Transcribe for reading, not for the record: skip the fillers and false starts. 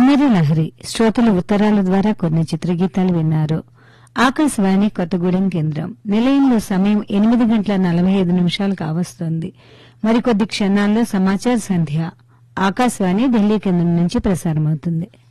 కిన్నెర లహరి శ్రోతల ఉత్తరాల ద్వారా కొన్ని చిత్రగీతాలు విన్నారు. ఆకాశవాణి కొత్తగూడెం కేంద్రం. నిలయంలో సమయం 8:45 కావస్తోంది. మరికొద్ది క్షణాల్లో సమాచార సంధ్య ఆకాశవాణి ఢిల్లీ కేంద్రం నుంచి ప్రసారమవుతుంది.